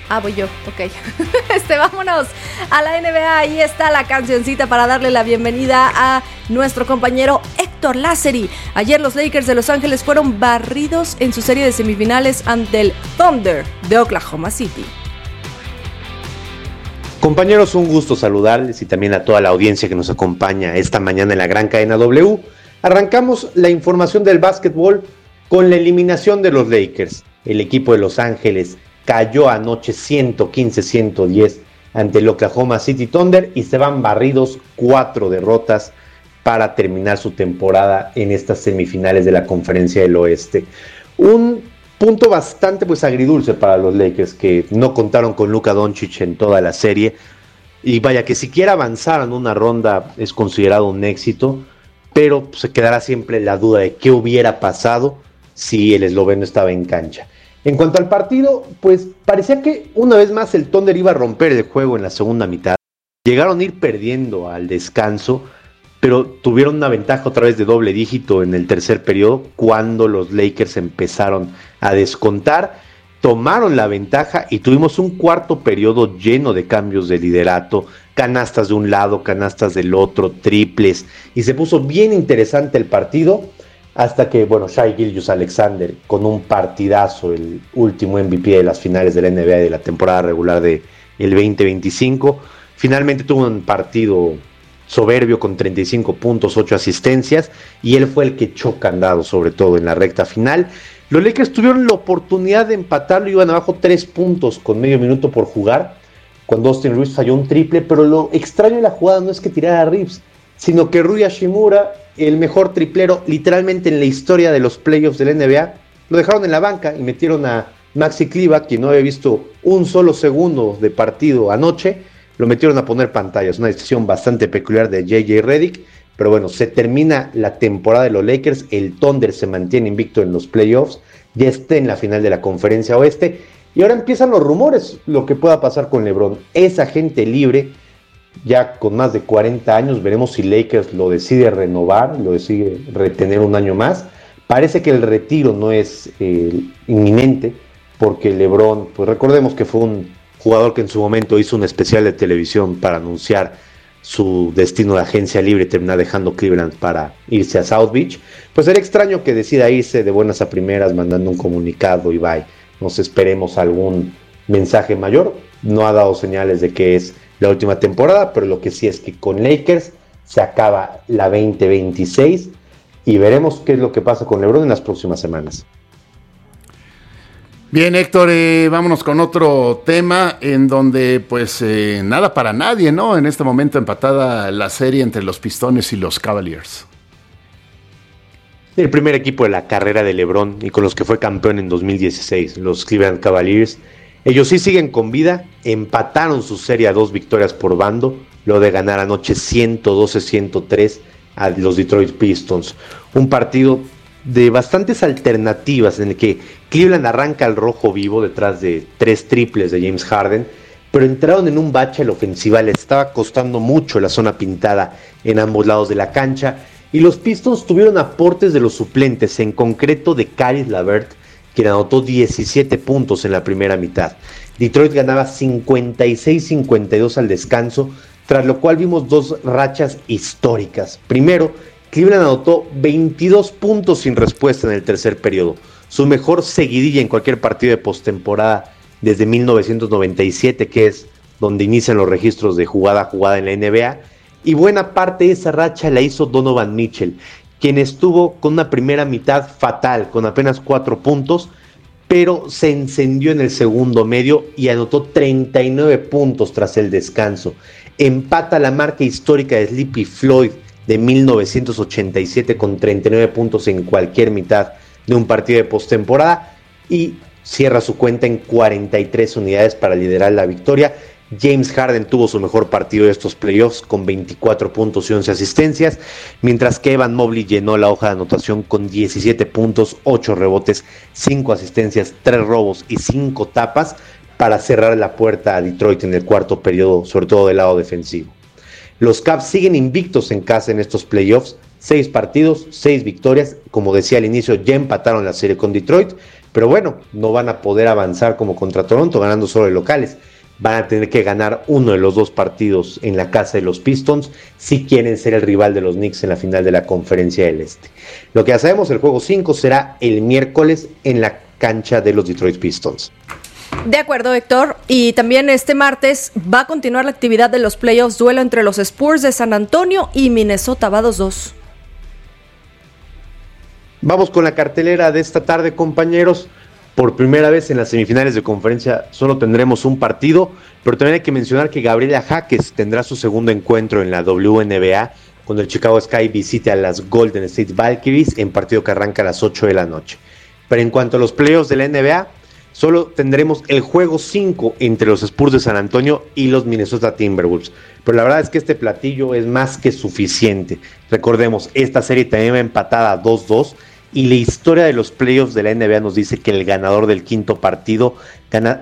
Voy yo, ok. Vámonos a la NBA. Ahí está la cancioncita para darle la bienvenida a nuestro compañero Héctor Lázari. Ayer los Lakers de Los Ángeles fueron barridos en su serie de semifinales ante el Thunder de Oklahoma City. Compañeros, un gusto saludarles y también a toda la audiencia que nos acompaña esta mañana en la gran cadena W. Arrancamos la información del básquetbol con la eliminación de los Lakers. El equipo de Los Ángeles cayó anoche 115-110 ante el Oklahoma City Thunder y se van barridos, 4 derrotas para terminar su temporada en estas semifinales de la Conferencia del Oeste. Un punto bastante agridulce para los Lakers, que no contaron con Luka Doncic en toda la serie, y vaya que siquiera avanzaran una ronda es considerado un éxito, pero se quedará siempre la duda de qué hubiera pasado si el esloveno estaba en cancha. En cuanto al partido, pues parecía que una vez más el Thunder iba a romper el juego en la segunda mitad. Llegaron a ir perdiendo al descanso, pero tuvieron una ventaja otra vez de doble dígito en el tercer periodo cuando los Lakers empezaron a descontar. Tomaron la ventaja y tuvimos un cuarto periodo lleno de cambios de liderato, canastas de un lado, canastas del otro, triples, y se puso bien interesante el partido. Hasta que, Shai Gilgeous-Alexander, con un partidazo, el último MVP de las finales de la NBA de la temporada regular del 2025, finalmente tuvo un partido soberbio con 35 puntos, 8 asistencias, y él fue el que echó candado, sobre todo en la recta final. Los Lakers tuvieron la oportunidad de empatarlo, iban abajo 3 puntos con medio minuto por jugar, cuando Austin Reeves falló un triple, pero lo extraño de la jugada no es que tirara a Reeves, sino que Rui Hachimura, el mejor triplero literalmente en la historia de los playoffs de la NBA, lo dejaron en la banca y metieron a Maxi Kleber, quien no había visto un solo segundo de partido anoche, lo metieron a poner pantallas, una decisión bastante peculiar de J.J. Redick, pero se termina la temporada de los Lakers, el Thunder se mantiene invicto en los playoffs, ya está en la final de la Conferencia Oeste, y ahora empiezan los rumores, lo que pueda pasar con LeBron, es agente libre, ya con más de 40 años, veremos si Lakers lo decide renovar, lo decide retener un año más. Parece que el retiro no es inminente, porque LeBron, pues recordemos que fue un jugador que en su momento hizo un especial de televisión para anunciar su destino de agencia libre y terminar dejando Cleveland para irse a South Beach. Pues sería extraño que decida irse de buenas a primeras mandando un comunicado y bye. Nos esperemos algún mensaje mayor. No ha dado señales de que es la última temporada, pero lo que sí es que con Lakers se acaba la 2026 y veremos qué es lo que pasa con LeBron en las próximas semanas. Bien, Héctor, vámonos con otro tema en donde nada para nadie, ¿no? En este momento empatada la serie entre los Pistones y los Cavaliers. El primer equipo de la carrera de LeBron y con los que fue campeón en 2016, los Cleveland Cavaliers. Ellos sí siguen con vida, empataron su serie a 2 victorias por bando, luego de ganar anoche 112-103 a los Detroit Pistons. Un partido de bastantes alternativas en el que Cleveland arranca al rojo vivo detrás de 3 triples de James Harden, pero entraron en un bache a la ofensiva, les estaba costando mucho la zona pintada en ambos lados de la cancha, y los Pistons tuvieron aportes de los suplentes, en concreto de Caris LeVert, quien anotó 17 puntos en la primera mitad. Detroit ganaba 56-52 al descanso, tras lo cual vimos 2 rachas históricas. Primero, Cleveland anotó 22 puntos sin respuesta en el tercer periodo, su mejor seguidilla en cualquier partido de postemporada desde 1997, que es donde inician los registros de jugada a jugada en la NBA, y buena parte de esa racha la hizo Donovan Mitchell, quien estuvo con una primera mitad fatal, con apenas 4 puntos, pero se encendió en el segundo medio y anotó 39 puntos tras el descanso. Empata la marca histórica de Sleepy Floyd de 1987 con 39 puntos en cualquier mitad de un partido de postemporada y cierra su cuenta en 43 unidades para liderar la victoria. James Harden tuvo su mejor partido de estos playoffs con 24 puntos y 11 asistencias, mientras que Evan Mobley llenó la hoja de anotación con 17 puntos, 8 rebotes, 5 asistencias, 3 robos y 5 tapas para cerrar la puerta a Detroit en el cuarto periodo, sobre todo del lado defensivo. Los Cavs siguen invictos en casa en estos playoffs, 6 partidos, 6 victorias, como decía al inicio, ya empataron la serie con Detroit, pero bueno, no van a poder avanzar como contra Toronto, ganando solo de locales. Van a tener que ganar uno de los dos partidos en la casa de los Pistons si quieren ser el rival de los Knicks en la final de la Conferencia del Este. Lo que ya sabemos, el juego 5 será el miércoles en la cancha de los Detroit Pistons. De acuerdo, Héctor. Y también este martes va a continuar la actividad de los playoffs, duelo entre los Spurs de San Antonio y Minnesota, va 2-2. Vamos con la cartelera de esta tarde, compañeros. Por primera vez en las semifinales de conferencia solo tendremos un partido, pero también hay que mencionar que Gabriela Jaques tendrá su segundo encuentro en la WNBA cuando el Chicago Sky visite a las Golden State Valkyries en partido que arranca a las 8 de la noche. Pero en cuanto a los playoffs de la NBA, solo tendremos el juego 5 entre los Spurs de San Antonio y los Minnesota Timberwolves. Pero la verdad es que este platillo es más que suficiente. Recordemos, esta serie también va empatada 2-2. Y la historia de los playoffs de la NBA nos dice que el ganador del quinto partido gana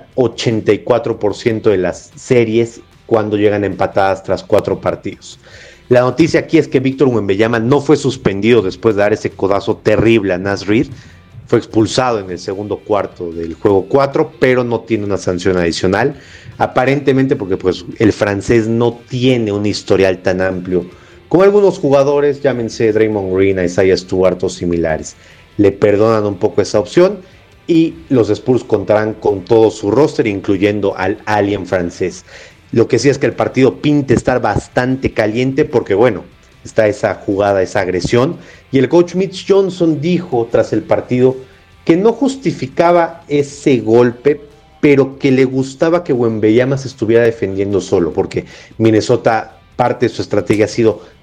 84% de las series cuando llegan empatadas tras 4 partidos. La noticia aquí es que Víctor Wembanyama no fue suspendido después de dar ese codazo terrible a Naz Reid. Fue expulsado en el segundo cuarto del juego 4, pero no tiene una sanción adicional. Aparentemente porque pues, el francés no tiene un historial tan amplio como algunos jugadores, llámense Draymond Green, Isaiah Stewart o similares. Le perdonan un poco esa opción y los Spurs contarán con todo su roster, incluyendo al alien francés. Lo que sí es que el partido pinta estar bastante caliente porque, bueno, está esa jugada, esa agresión. Y el coach Mitch Johnson dijo tras el partido que no justificaba ese golpe, pero que le gustaba que Wembanyama se estuviera defendiendo solo, porque Minnesota, parte de su estrategia ha sido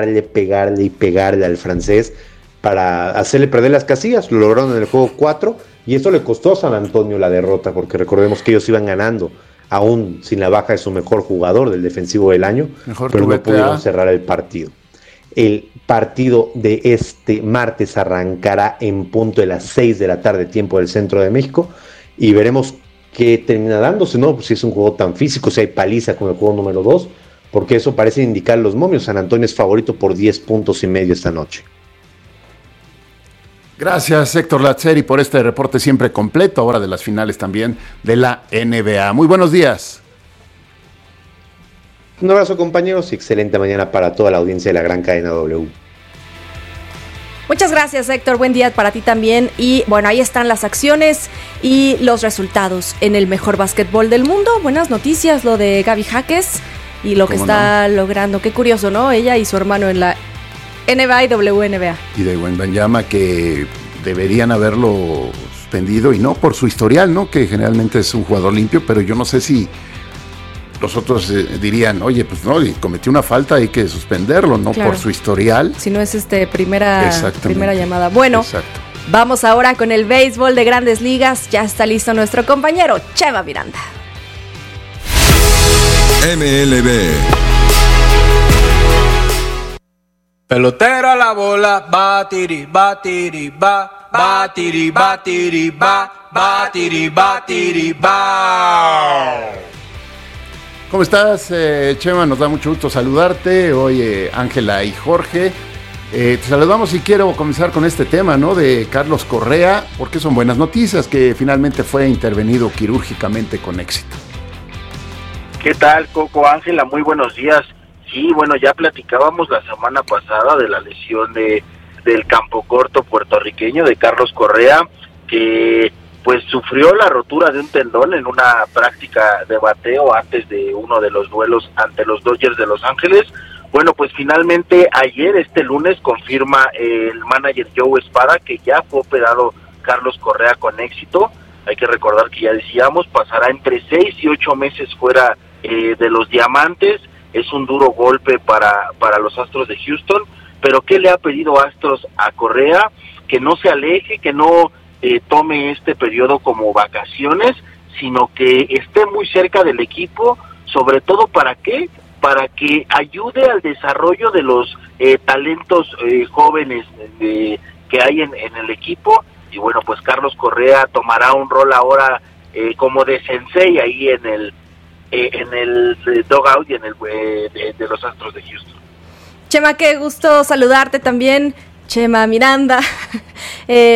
pegarle al francés para hacerle perder las casillas. Lo lograron en el juego 4 y esto le costó a San Antonio la derrota, porque recordemos que ellos iban ganando aún sin la baja de su mejor jugador, del defensivo del año, pero no pudieron cerrar el partido. El partido de este martes arrancará en punto de las 6 de la tarde, tiempo del centro de México, y veremos qué termina dándose, ¿no? Pues si es un juego tan físico, si hay paliza con el juego número 2, porque eso parece indicar los momios. San Antonio es favorito por 10.5 puntos esta noche. Gracias, Héctor Lazzeri, por este reporte siempre completo, ahora de las finales también de la NBA. Muy buenos días. Un abrazo, compañeros, y excelente mañana para toda la audiencia de la gran cadena W. Muchas gracias, Héctor. Buen día para ti también. Y bueno, ahí están las acciones y los resultados en el mejor básquetbol del mundo. Buenas noticias, lo de Gaby Jaques y lo que está logrando. Qué curioso, ¿no? Ella y su hermano en la NBA y WNBA. Y de Wembanyama, que deberían haberlo suspendido, y no por su historial, ¿no? Que generalmente es un jugador limpio, pero yo no sé si los otros dirían, oye, pues no, cometió una falta, hay que suspenderlo, ¿no? Claro. Por su historial. Si no es primera llamada. Bueno, exacto. Vamos ahora con el béisbol de Grandes Ligas. Ya está listo nuestro compañero Chema Miranda. MLB. Pelotero a la bola, batiri, batiri, ba, batiri, batiri, ba, batiri, batiri, ba. ¿Cómo estás, Chema? Nos da mucho gusto saludarte. Hoy, Ángela y Jorge. Te saludamos y quiero comenzar con este tema, ¿no? De Carlos Correa, porque son buenas noticias que finalmente fue intervenido quirúrgicamente con éxito. ¿Qué tal, Coco? Ángela, muy buenos días. Sí, bueno, ya platicábamos la semana pasada de la lesión del campo corto puertorriqueño de Carlos Correa, que pues sufrió la rotura de un tendón en una práctica de bateo antes de uno de los duelos ante los Dodgers de Los Ángeles. Bueno, pues finalmente ayer, este lunes, confirma el manager Joe Espada que ya fue operado Carlos Correa con éxito. Hay que recordar que ya decíamos, pasará entre 6 y 8 meses fuera de los Diamantes. Es un duro golpe para los Astros de Houston, pero ¿qué le ha pedido Astros a Correa? Que no se aleje, que no tome este periodo como vacaciones, sino que esté muy cerca del equipo, sobre todo ¿para qué? Para que ayude al desarrollo de los talentos jóvenes que hay en el equipo. Y bueno, pues Carlos Correa tomará un rol ahora como de sensei ahí en el dugout y en el de los Astros de Houston. Chema, qué gusto saludarte también, Chema Miranda.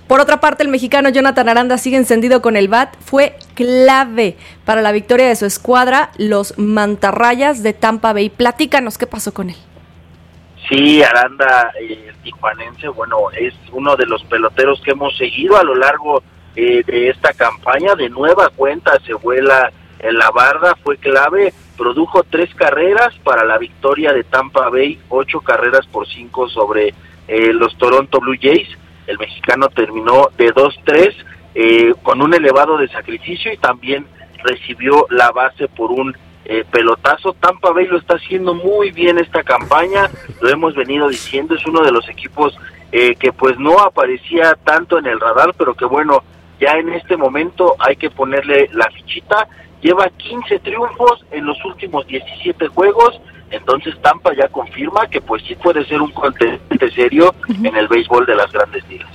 Por otra parte, el mexicano Jonathan Aranda sigue encendido con el bat. Fue clave para la victoria de su escuadra, los Mantarrayas de Tampa Bay. Platícanos, ¿qué pasó con él? Sí, Aranda, el tijuanense, bueno, es uno de los peloteros que hemos seguido a lo largo de esta campaña. De nueva cuenta se vuela en la barda, fue clave, produjo 3 carreras para la victoria de Tampa Bay, 8 carreras por 5 sobre los Toronto Blue Jays. El mexicano terminó de 2-3 con un elevado de sacrificio y también recibió la base por un pelotazo. Tampa Bay lo está haciendo muy bien esta campaña, lo hemos venido diciendo, es uno de los equipos que pues no aparecía tanto en el radar, pero que bueno, ya en este momento hay que ponerle la fichita. Lleva 15 triunfos en los últimos 17 juegos, entonces Tampa ya confirma que pues sí puede ser un contendiente serio en el béisbol de las Grandes Ligas.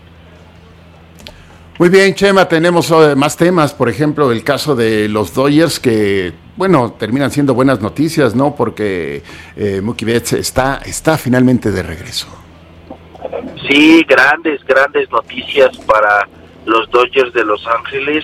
Muy bien, Chema, tenemos más temas, por ejemplo, el caso de los Dodgers que, bueno, terminan siendo buenas noticias, ¿no? Porque Mookie Betts está finalmente de regreso. Sí, grandes noticias para los Dodgers de Los Ángeles.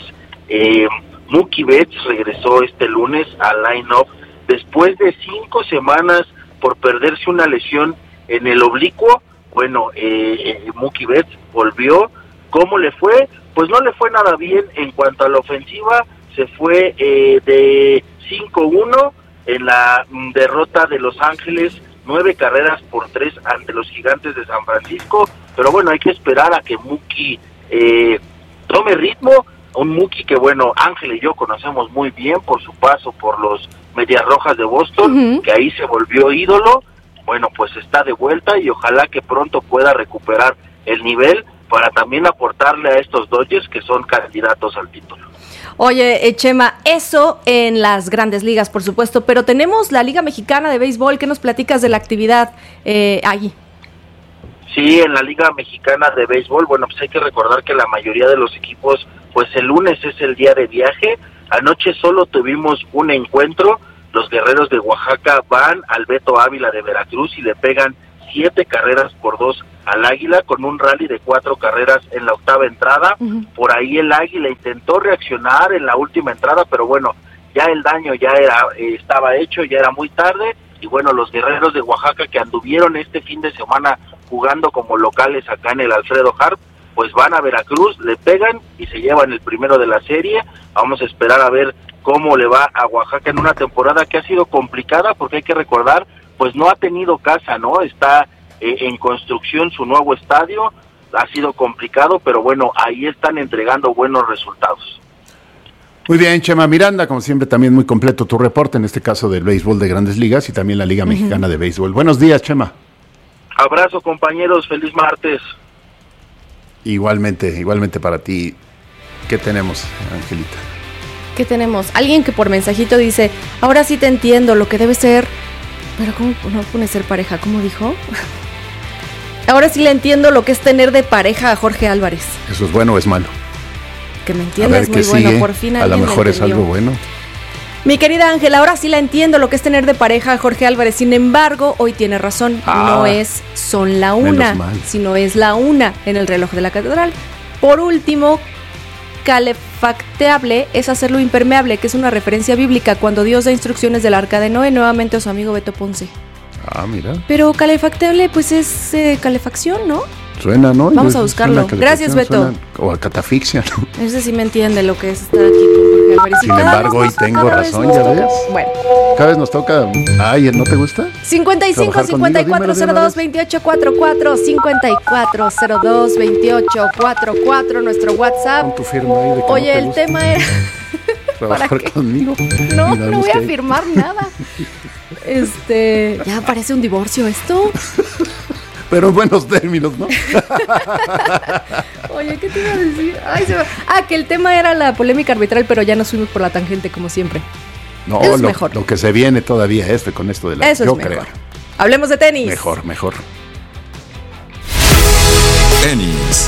Mookie Betts regresó este lunes al line-up después de 5 semanas por perderse una lesión en el oblicuo. Bueno, Mookie Betts volvió. ¿Cómo le fue? Pues no le fue nada bien en cuanto a la ofensiva. Se fue de 5-1 en la derrota de Los Ángeles, 9 carreras por 3 ante los Gigantes de San Francisco. Pero bueno, hay que esperar a que Mookie tome ritmo. Un Mookie que, bueno, Ángel y yo conocemos muy bien por su paso por los Medias Rojas de Boston, que ahí se volvió ídolo. Bueno, pues está de vuelta y ojalá que pronto pueda recuperar el nivel para también aportarle a estos Dodgers que son candidatos al título. Oye, Chema, eso en las Grandes Ligas, por supuesto, pero tenemos la Liga Mexicana de Béisbol. ¿Qué nos platicas de la actividad allí? Sí, en la Liga Mexicana de Béisbol, bueno, pues hay que recordar que la mayoría de los equipos, pues el lunes es el día de viaje. Anoche solo tuvimos un encuentro. Los Guerreros de Oaxaca van al Beto Ávila de Veracruz y le pegan 7 carreras por 2 al Águila con un rally de 4 carreras en la octava entrada. Por ahí el Águila intentó reaccionar en la última entrada, pero bueno, ya el daño ya estaba hecho, ya era muy tarde. Y bueno, los Guerreros de Oaxaca que anduvieron este fin de semana jugando como locales acá en el Alfredo Harp, pues van a Veracruz, le pegan y se llevan el primero de la serie. Vamos a esperar a ver cómo le va a Oaxaca en una temporada que ha sido complicada, porque hay que recordar, pues no ha tenido casa, ¿no? Está en construcción su nuevo estadio, ha sido complicado, pero bueno, ahí están entregando buenos resultados. Muy bien, Chema Miranda, como siempre también muy completo tu reporte, en este caso del béisbol de Grandes Ligas y también la Liga Mexicana de Béisbol. Buenos días, Chema. Abrazo, compañeros, feliz martes. Igualmente para ti. ¿Qué tenemos, Angelita? ¿Qué tenemos? Alguien que por mensajito dice, ahora sí te entiendo lo que debe ser, pero ¿cómo no pone ser pareja? ¿Cómo dijo? Ahora sí le entiendo lo que es tener de pareja a Jorge Álvarez. ¿Eso es bueno o es malo? Que me entiendas, es muy bueno, sigue. por fin a lo mejor es algo bueno. Mi querida Ángela, ahora sí la entiendo lo que es tener de pareja a Jorge Álvarez. Sin embargo, hoy tiene razón. No son la una, sino es la una en el reloj de la catedral. Por último, calefacteable es hacerlo impermeable, que es una referencia bíblica cuando Dios da instrucciones del arca de Noé, nuevamente a su amigo Beto Ponce. Mira. Pero calefacteable, pues es calefacción, ¿no? Suena, ¿no? Vamos a buscarlo. Gracias, Beto. O a catafixia, ¿no? Ese sí me entiende lo que es estar aquí con Jorge Álvarez. Sin embargo, hoy tengo razón, ¿ya ves? Bueno. Cada vez nos toca... Ay, ¿no te gusta? 55-5402-2844, 5402-2844, nuestro WhatsApp. Con tu firma ahí de que Oye, no te el gusta tema era... ¿Trabajar conmigo? No, no voy a firmar nada. Ya parece un divorcio esto. Pero en buenos términos, ¿no? Oye, ¿qué te iba a decir? Que el tema era la polémica arbitral, pero ya nos fuimos por la tangente como siempre. No, eso es mejor. Lo que se viene todavía con esto de la... Eso es mejor. Hablemos de tenis. Mejor. Tenis.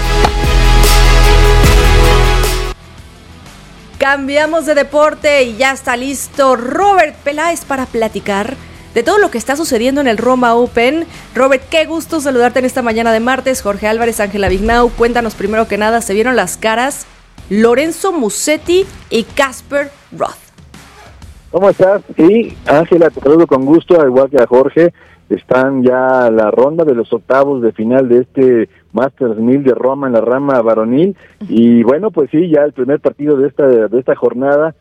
Cambiamos de deporte y ya está listo Robert Peláez para platicar de todo lo que está sucediendo en el Roma Open. Robert, qué gusto saludarte en esta mañana de martes. Jorge Álvarez, Ángela Vignau, cuéntanos primero que nada, se vieron las caras Lorenzo Musetti y Casper Ruud. ¿Cómo estás? Sí, Ángela, te saludo con gusto, al igual que a Jorge. Están ya la ronda de los octavos de final de este Masters 1000 de Roma en la rama varonil. Y bueno, pues sí, ya el primer partido de esta jornada,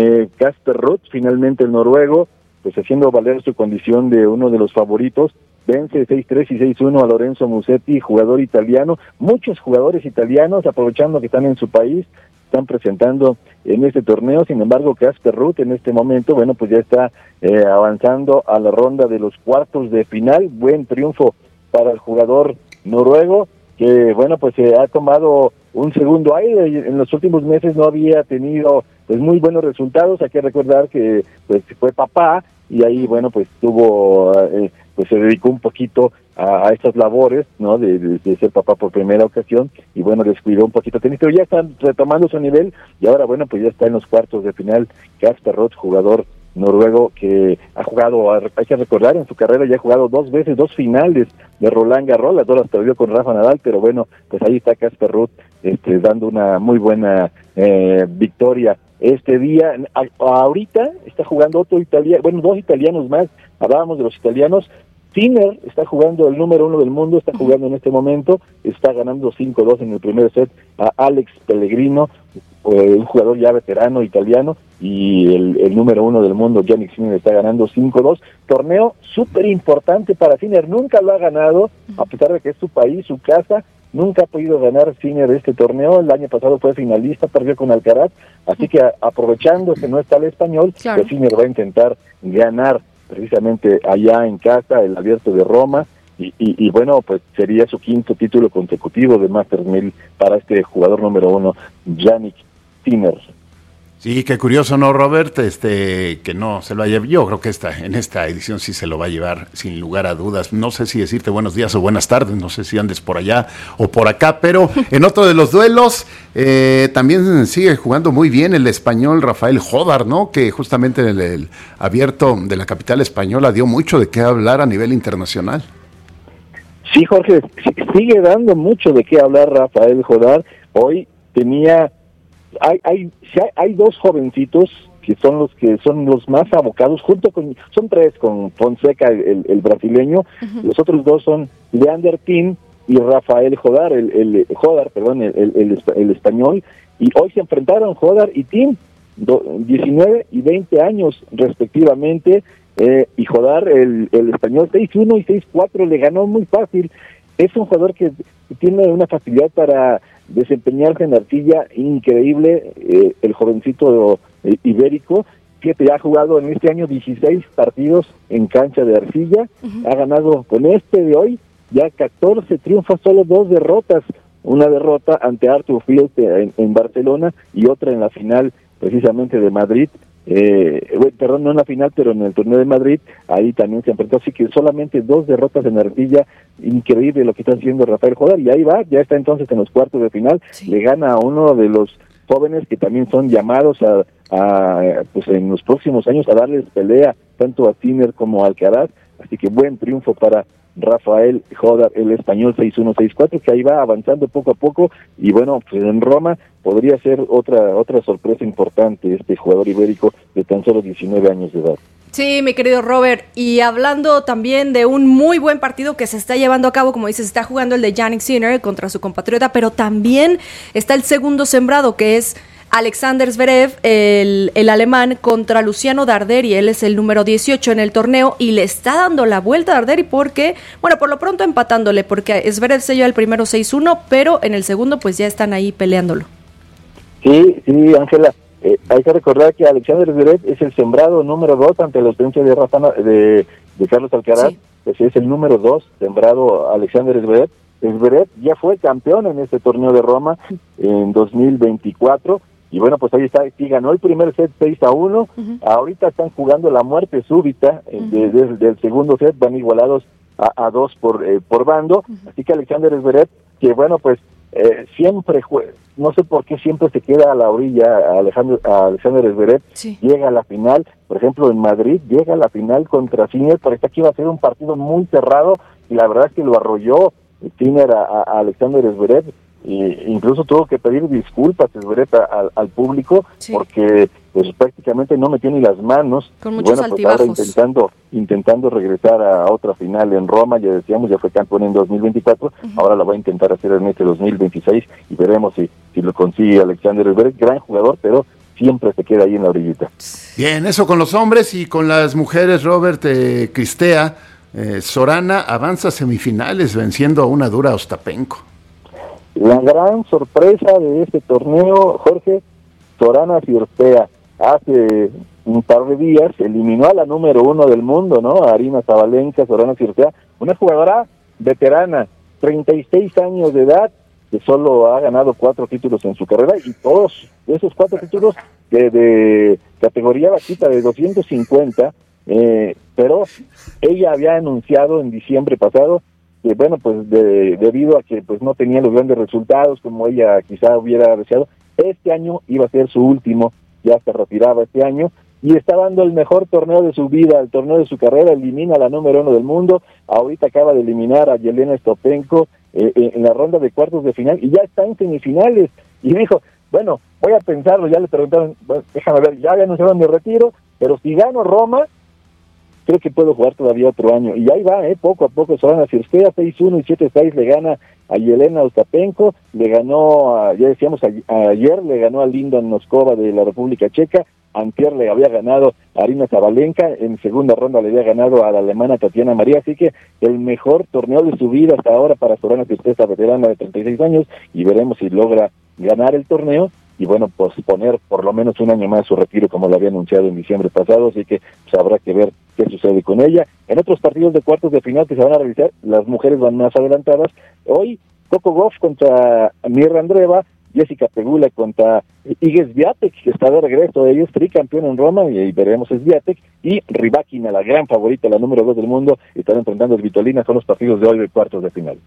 Casper Ruud, finalmente el noruego, pues haciendo valer su condición de uno de los favoritos, vence 6-3 y 6-1 a Lorenzo Musetti, jugador italiano. Muchos jugadores italianos, aprovechando que están en su país, están presentando en este torneo. Sin embargo, Casper Ruud en este momento, bueno, pues ya está avanzando a la ronda de los cuartos de final. Buen triunfo para el jugador noruego, que bueno, pues ha tomado un segundo aire. En los últimos meses no había tenido pues muy buenos resultados. Hay que recordar que pues fue papá, y ahí bueno, pues tuvo pues se dedicó un poquito a estas labores, ¿no? De ser papá por primera ocasión, y bueno, descuidó un poquito tenis, pero ya están retomando su nivel, y ahora bueno, pues ya está en los cuartos de final. Casper Ruud, jugador noruego que ha jugado, hay que recordar, en su carrera ya ha jugado 2 veces, 2 finales de Roland Garros, las 2 las perdió con Rafa Nadal, pero bueno, pues ahí está Casper Ruud dando una muy buena victoria este día. Ahorita está jugando otro italiano, bueno, 2 italianos más. Hablábamos de los italianos. Sinner está jugando, el número 1 del mundo, está jugando en este momento, está ganando 5-2 en el primer set a Alex Pellegrino, un jugador ya veterano italiano, y el número 1 del mundo, Jannik Sinner, está ganando 5-2. Torneo súper importante para Sinner, nunca lo ha ganado, a pesar de que es su país, su casa. Nunca ha podido ganar Sinner este torneo. El año pasado fue finalista, perdió con Alcaraz, así que aprovechando que no está el español, claro, pues Sinner va a intentar ganar precisamente allá en casa el Abierto de Roma, y bueno, pues sería su 5º título consecutivo de Masters 1000 para este jugador número 1, Jannik Sinner. Sí, qué curioso, ¿no, Robert? Que no se lo haya... Yo creo que en esta edición sí se lo va a llevar, sin lugar a dudas. No sé si decirte buenos días o buenas tardes, no sé si andes por allá o por acá, pero en otro de los duelos también sigue jugando muy bien el español Rafael Jodar, ¿no? Que justamente en el Abierto de la capital española dio mucho de qué hablar a nivel internacional. Sí, Jorge, sigue dando mucho de qué hablar Rafael Jodar. Hoy tenía... Hay 2 jovencitos que son los más abocados, son 3 con Fonseca, el brasileño. Los otros 2 son Leander Tim y Rafael Jodar, el español, y hoy se enfrentaron Jodar y Tim, 19 y 20 años respectivamente, y Jodar, el español, 6-1 y 6-4, le ganó muy fácil. Es un jugador que tiene una facilidad para desempeñarse en arcilla increíble, el jovencito ibérico, que ha jugado en este año 16 partidos en cancha de arcilla, ha ganado con de hoy ya 14 triunfos, solo 2 derrotas, una derrota ante Arthur Field en Barcelona, y otra en la final precisamente de Madrid, no en la final, pero en el torneo de Madrid, ahí también se enfrentó, así que solamente 2 derrotas en arcilla. Increíble lo que está haciendo Rafael Jodar, y ahí va, ya está entonces en los cuartos de final. Sí. Le gana a uno de los jóvenes que también son llamados pues en los próximos años a darles pelea tanto a Sinner como a Alcaraz, así que buen triunfo para Rafael Jodar, el español, 6-1, 6-4, que ahí va avanzando poco a poco, y bueno, pues en Roma podría ser otra sorpresa importante este jugador ibérico de tan solo 19 años de edad. Sí, mi querido Robert, y hablando también de un muy buen partido que se está llevando a cabo, como dices, está jugando el de Jannik Sinner contra su compatriota, pero también está el segundo sembrado, que es Alexander Zverev, el alemán, contra Luciano Darderi. Él es el número 18 en el torneo y le está dando la vuelta a Darderi porque, bueno, por lo pronto empatándole, porque Zverev se lleva el primero 6-1, pero en el segundo pues ya están ahí peleándolo. Sí, Ángela, hay que recordar que Alexander Zverev es el sembrado número 2 ante la ausencia de Carlos Alcaraz. Sí. Pues es el número 2 sembrado Alexander Zverev. Zverev ya fue campeón en este torneo de Roma en 2024. Y bueno, pues ahí está, sí ganó el primer set 6-1, ahorita están jugando la muerte súbita del segundo set, van igualados a 2 por bando, así que Alexander Zverev, que bueno, pues siempre no sé por qué siempre se queda a la orilla a Alexander Zverev. Sí. Llega a la final, por ejemplo en Madrid, llega a la final contra Sinner, parecía que iba a ser un partido muy cerrado y la verdad es que lo arrolló Sinner a Alexander Zverev. Incluso tuvo que pedir disculpas Zverev al público, sí, porque pues prácticamente no metió ni las manos. Con muchos altibajos. Ahora intentando regresar a otra final en Roma, ya decíamos, ya fue campeón en 2024, ahora la va a intentar hacer en este 2026 y veremos si lo consigue Alexander Zverev, gran jugador, pero siempre se queda ahí en la orillita. Bien, eso con los hombres y con las mujeres, Robert, Cristea, Sorana avanza a semifinales venciendo a una dura Ostapenko. La gran sorpresa de este torneo, Jorge, Sorana Cîrstea, hace un par de días eliminó a la número 1 del mundo, ¿no? A Aryna Sabalenka, Sorana Cîrstea, una jugadora veterana, 36 años de edad, que solo ha ganado 4 títulos en su carrera, y todos esos 4 títulos de categoría bajita de 250, pero ella había anunciado en diciembre pasado que bueno, pues debido a que pues no tenía los grandes resultados como ella quizá hubiera deseado, este año iba a ser su último, ya se retiraba este año, y está dando el mejor torneo de su vida, el torneo de su carrera, elimina a la número 1 del mundo, ahorita acaba de eliminar a Yelena Ostapenko en la ronda de cuartos de final, y ya está en semifinales, y dijo, bueno, voy a pensarlo, ya le preguntaron, bueno, déjame ver, ya anunciaron mi retiro, pero si gano Roma, creo que puedo jugar todavía otro año. Y ahí va, poco a poco Sorana Cîrstea, 6-1 y 7-6 le gana a Yelena Ostapenko, le ganó, ya decíamos ayer, le ganó a Linda Noskova de la República Checa, antier le había ganado a Aryna Sabalenka, en segunda ronda le había ganado a la alemana Tatiana María, así que el mejor torneo de su vida hasta ahora para Sorana Cîrstea, esta veterana de 36 años, y veremos si logra ganar el torneo, y bueno, posponer por lo menos un año más su retiro como lo había anunciado en diciembre pasado, así que pues, habrá que ver qué sucede con ella. En otros partidos de cuartos de final que se van a realizar, las mujeres van más adelantadas. Hoy, Coco Gauff contra Mirra Andreeva, Jessica Pegula contra Iga Swiatek, que está de regreso, ella es tricampeón en Roma, y veremos Swiatek, y Rybakina, la gran favorita, la número 2 del mundo, están enfrentando a Svitolina, son los partidos de hoy de cuartos de final.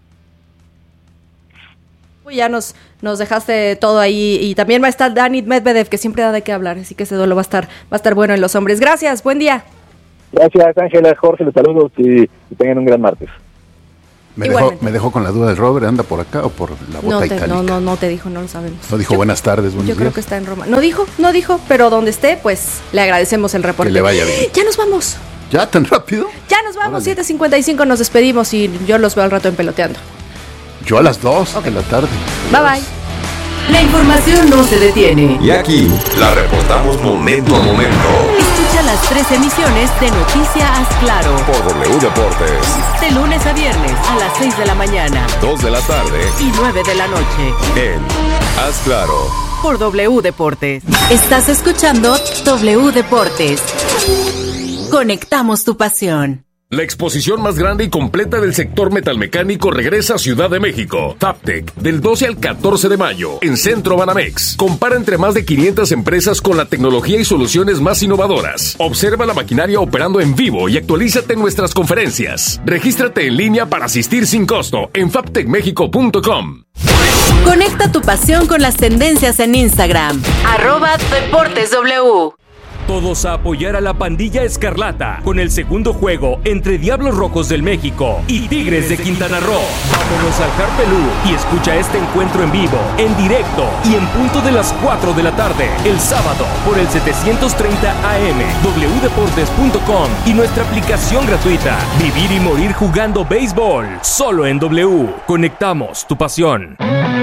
Ya nos dejaste todo ahí, y también va a estar Dani Medvedev, que siempre da de qué hablar, así que ese duelo va a estar bueno en los hombres. Gracias, buen día. Gracias, Ángela, Jorge, les saludo y tengan un gran martes. Me dejó con la duda de Robert, ¿anda por acá o por la bota itálica? No te dijo, no lo sabemos. No dijo buenas tardes, buenos días. Yo creo que está en Roma. No dijo, pero donde esté, pues le agradecemos el reporte. Que le vaya bien. Ya nos vamos. ¿Ya tan rápido? Ya nos vamos, 7:55 nos despedimos y yo los veo al rato en Peloteando. Yo a las 2 de la tarde. Bye bye. La información no se detiene. Y aquí la reportamos momento a momento. Escucha las 3 emisiones de Noticias Claro. Por W Deportes. De lunes a viernes a las 6 de la mañana. 2 de la tarde. Y 9 de la noche. En Haz Claro. Por W Deportes. Estás escuchando W Deportes. Conectamos tu pasión. La exposición más grande y completa del sector metalmecánico regresa a Ciudad de México. Fabtech, del 12 al 14 de mayo, en Centro Banamex. Compara entre más de 500 empresas con la tecnología y soluciones más innovadoras. Observa la maquinaria operando en vivo y actualízate en nuestras conferencias. Regístrate en línea para asistir sin costo en fabtechmexico.com. Conecta tu pasión con las tendencias en Instagram. @DeportesW. Todos a apoyar a la Pandilla Escarlata con el segundo juego entre Diablos Rojos del México y Tigres de Quintana Roo. Vámonos al Carpelú y escucha este encuentro en vivo, en directo y en punto de las 4 de la tarde, el sábado, por el 730 AM, wdeportes.com y nuestra aplicación gratuita. Vivir y morir jugando béisbol, solo en W. Conectamos tu pasión.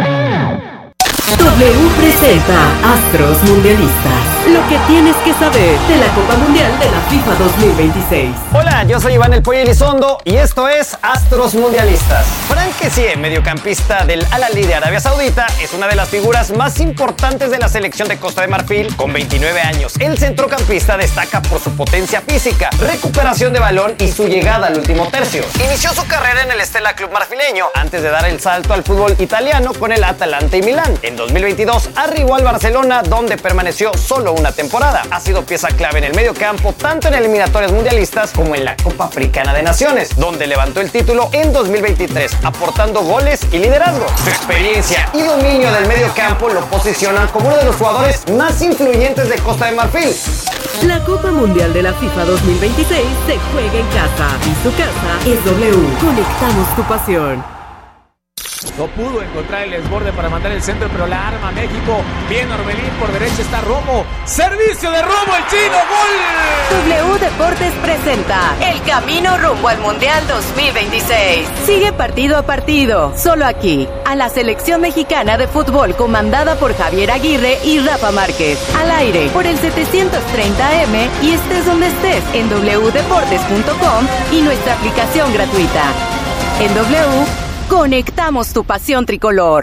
W presenta Astros Mundialistas. Lo que tienes que saber de la Copa Mundial de la FIFA 2026. Hola, yo soy Iván El Pollo Elizondo y esto es Astros Mundialistas. Frank Kessie, mediocampista del Al-Ahly de Arabia Saudita, es una de las figuras más importantes de la selección de Costa de Marfil. Con 29 años, el centrocampista destaca por su potencia física, recuperación de balón y su llegada al último tercio. Inició su carrera en el Stella Club marfileño antes de dar el salto al fútbol italiano con el Atalanta y Milán. En 2022 arribó al Barcelona, donde permaneció solo una temporada. Ha sido pieza clave en el medio campo, tanto en eliminatorias mundialistas como en la Copa Africana de Naciones, donde levantó el título en 2023, aportando goles y liderazgo. Su experiencia y dominio del medio campo lo posicionan como uno de los jugadores más influyentes de Costa de Marfil. La Copa Mundial de la FIFA 2026 se juega en casa y su casa es W. Conectamos tu pasión. No pudo encontrar el desborde para mandar el centro, pero la arma México. Bien Orbelín, por derecha está Romo. Servicio de Romo, el chino, ¡gol! W Deportes presenta el camino rumbo al Mundial 2026. Sigue partido a partido, solo aquí, a la selección mexicana de fútbol comandada por Javier Aguirre y Rafa Márquez. Al aire, por el 730M y estés donde estés, en wdeportes.com y nuestra aplicación gratuita. En W, conectamos tu pasión tricolor.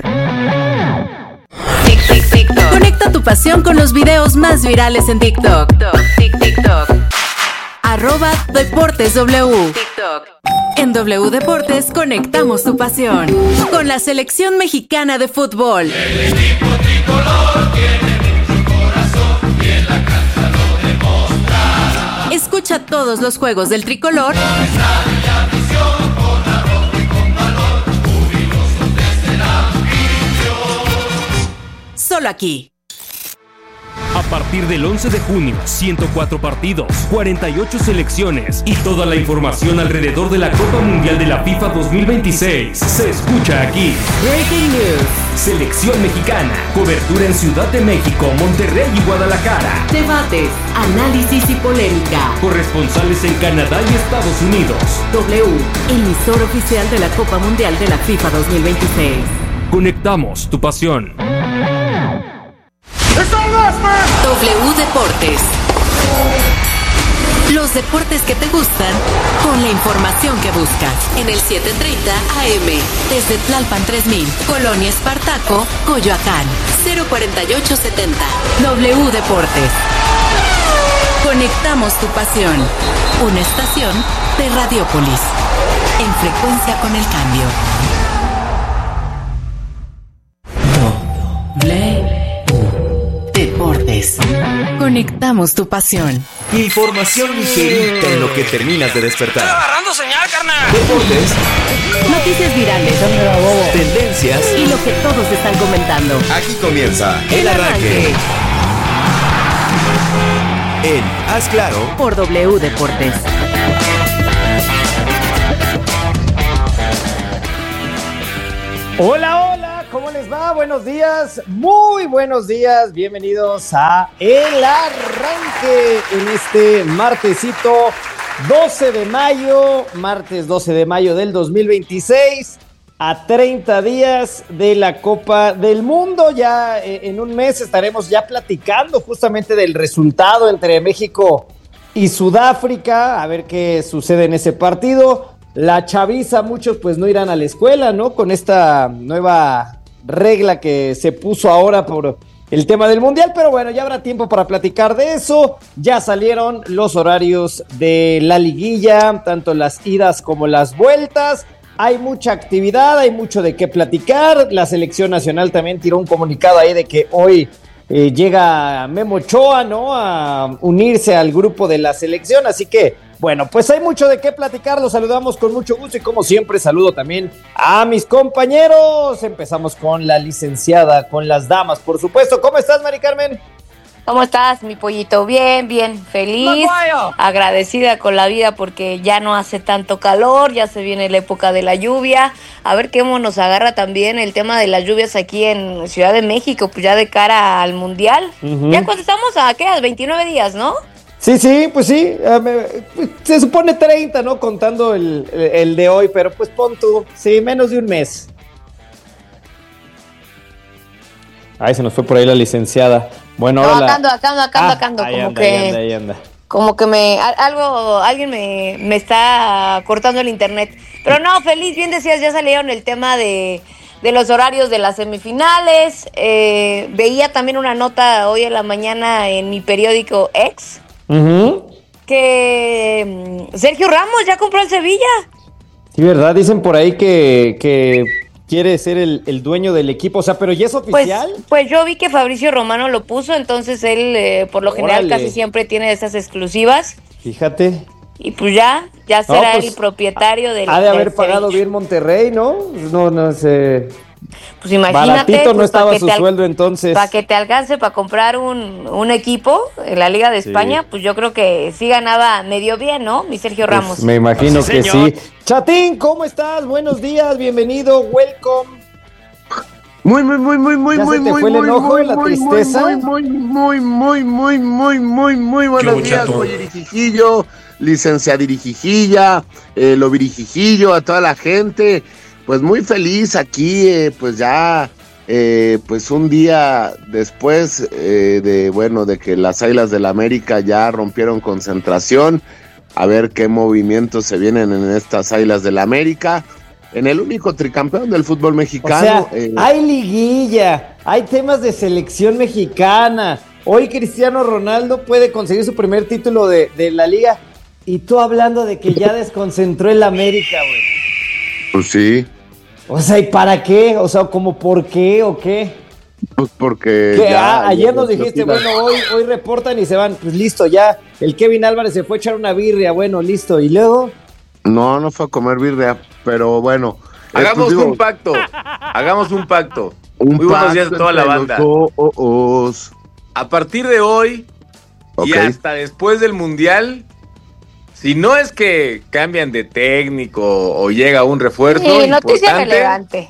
TikTok. Conecta tu pasión con los videos más virales en TikTok. TikTok. @DeportesW. TikTok. En W Deportes conectamos tu pasión con la selección mexicana de fútbol. El equipo tricolor tiene mucho corazón y en la cancha lo demostrará. Escucha todos los juegos del tricolor. Solo aquí. A partir del 11 de junio, 104 partidos, 48 selecciones y toda la información alrededor de la Copa Mundial de la FIFA 2026 se escucha aquí. Breaking News. Selección mexicana. Cobertura en Ciudad de México, Monterrey y Guadalajara. Debates, análisis y polémica. Corresponsales en Canadá y Estados Unidos. W, emisor oficial de la Copa Mundial de la FIFA 2026. Conectamos tu pasión. W Deportes. Los deportes que te gustan con la información que buscas. En el 730 AM. Desde Tlalpan 3000, Colonia Espartaco, Coyoacán. 04870. W Deportes. Conectamos tu pasión. Una estación de Radiopolis. En frecuencia con el cambio. Deportes. Conectamos tu pasión. Información ligerita en lo que terminas de despertar. ¡Estoy agarrando señal, carnal! Deportes. Noticias virales. Tendencias. Y lo que todos están comentando. Aquí comienza el arranque. En Haz Claro. Por W Deportes. Hola, hola, ¿cómo les va? Buenos días, muy buenos días, bienvenidos a El Arranque en este martesito 12 de mayo, martes 12 de mayo del 2026, a 30 días de la Copa del Mundo. Ya en un mes estaremos ya platicando justamente del resultado entre México y Sudáfrica, a ver qué sucede en ese partido. La chaviza, muchos pues no irán a la escuela, ¿no? Con esta nueva regla que se puso ahora por el tema del Mundial, pero bueno, ya habrá tiempo para platicar de eso. Ya salieron los horarios de la liguilla, tanto las idas como las vueltas. Hay mucha actividad, hay mucho de qué platicar. La selección nacional también tiró un comunicado ahí de que hoy llega Memo Ochoa, ¿no? A unirse al grupo de la selección, así que bueno, pues hay mucho de qué platicar, los saludamos con mucho gusto y como siempre saludo también a mis compañeros. Empezamos con la licenciada, con las damas, por supuesto. ¿Cómo estás, Mari Carmen? ¿Cómo estás, mi pollito? Bien, bien, feliz, agradecida con la vida porque ya no hace tanto calor, ya se viene la época de la lluvia. A ver cómo nos agarra también el tema de las lluvias aquí en Ciudad de México, pues ya de cara al Mundial. Ya cuando estamos a, ¿qué? A 29 días, ¿no? Sí, pues sí, se supone 30, ¿no? Contando el de hoy, pero pues pon tú, sí, menos de un mes. Ay, se nos fue por ahí la licenciada. Bueno, no, ahora acá ando, ahí anda. Como que alguien me está cortando el internet. Pero no, feliz, bien decías, ya salieron el tema de los horarios de las semifinales. Veía también una nota hoy en la mañana en mi periódico X. Que Sergio Ramos ya compró el Sevilla. Sí, ¿verdad? Dicen por ahí que quiere ser el dueño del equipo, o sea, pero ¿ya es oficial? Pues yo vi que Fabricio Romano lo puso, entonces él por lo general casi siempre tiene esas exclusivas. Fíjate. Y pues ya será el propietario del... Ha de haber pagado bien Monterrey, ¿no? No sé. Pues imagínate. Baratito no estaba su sueldo entonces. Para que te alcance para comprar un equipo en la Liga de España, pues yo creo que sí ganaba medio bien, ¿no? Mi Sergio Ramos. Me imagino que sí. Chatín, ¿cómo estás? Buenos días, bienvenido, welcome. Muy buenos días, Oyerijijillo, licenciadirijijilla, Lovirijijillo, a toda la gente. Pues muy feliz aquí, pues ya, pues un día después de que las Águilas del América ya rompieron concentración, a ver qué movimientos se vienen en estas Águilas del América, en el único tricampeón del fútbol mexicano. O sea, hay liguilla, hay temas de selección mexicana, hoy Cristiano Ronaldo puede conseguir su primer título de la liga, y tú hablando de que ya desconcentró el América, güey. Pues sí. O sea, ¿y para qué? O sea, ¿como por qué o qué? Pues porque ayer nos dijiste, bueno, hoy reportan y se van. Pues listo, ya. El Kevin Álvarez se fue a echar una birria, bueno, listo. ¿Y luego? No fue a comer birria, pero bueno. Hagamos un pacto. Muy buenos días a toda la banda. A partir de hoy y hasta después del Mundial, si no es que cambian de técnico o llega un refuerzo noticia relevante.